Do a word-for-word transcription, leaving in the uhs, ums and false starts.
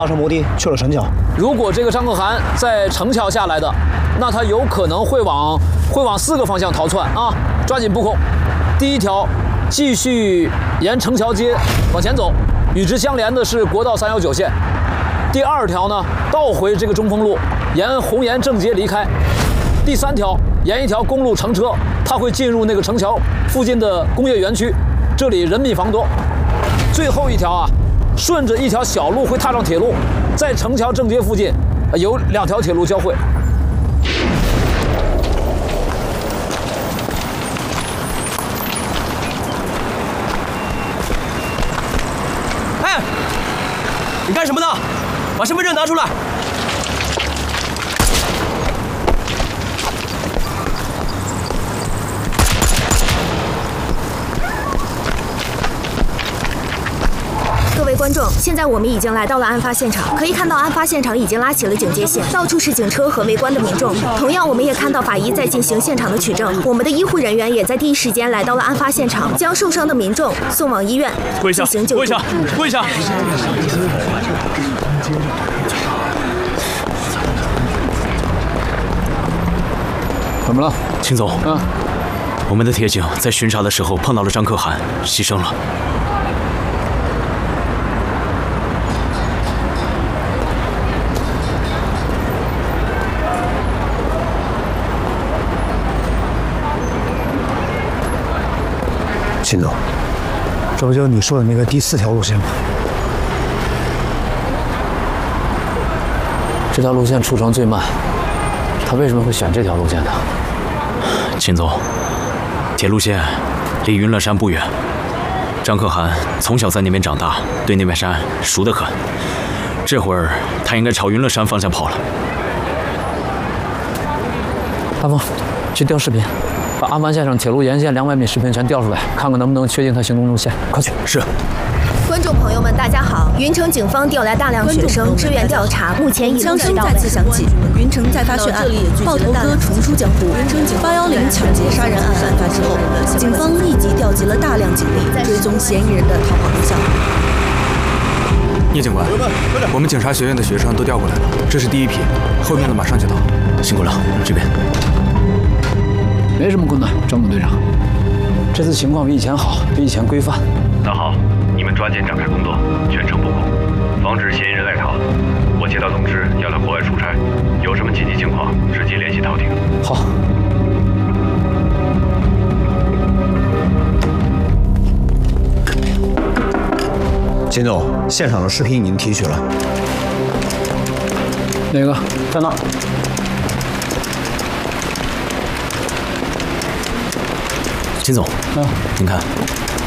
搭乘摩的去了城桥。 如果这个张可汗在城桥下来的，那他有可能会往会往四个方向逃窜啊！抓紧布控。第一条，继续沿城桥街往前走，与之相连的是国道三幺九线。第二条呢，倒回这个中丰路，沿红岩正街离开。第三条，沿一条公路乘车，它会进入那个城桥附近的工业园区，这里人密房多。最后一条啊，顺着一条小路会踏上铁路，在城桥正街附近有两条铁路交汇。 哎，你干什么呢？把身份证拿出来！ 各位观众，现在我们已经来到了案发现场，可以看到案发现场已经拉起了警戒线，到处是警车和围观的民众。同样，我们也看到法医在进行现场的取证，我们的医护人员也在第一时间来到了案发现场，将受伤的民众送往医院进行救助。 跪下，跪下，跪下！ 怎么了， 秦总？ 嗯， 我们的铁警在巡查的时候碰到了张可汗，牺牲了。 秦总，这不就是你说的那个第四条路线吗？ 这条路线出城最慢，他为什么会选这条路线呢？ 秦总，铁路线离云乐山不远，张可汗从小在那边长大，对那片山熟得很。这会儿他应该朝云乐山方向跑了。 大风，去调视频，把案发现场铁路沿线两百米视频全调出来，看看能不能确定他行动路线。快去！ 是。 观众朋友们，大家好！云城警方调来大量学生支援调查，目前已枪声经到再次响起，云城再发血案，爆头哥重出江湖。八幺零抢劫杀人案案发之后，警方立即调集了大量警力，追踪嫌疑人的逃跑路向。 聂警官，我们警察学院的学生都调过来了，这是第一批，后面的马上就到。 辛苦了，这边。 没什么困难，张本队长。这次情况比以前好，比以前规范。 那好，你们抓紧展开工作，全程布控，防止嫌疑人外逃。我接到通知要来国外出差，有什么紧急情况直接联系陶婷。 好。 秦总，现场的视频已经提取了。 哪个？在那儿。 秦总， 嗯， 您看，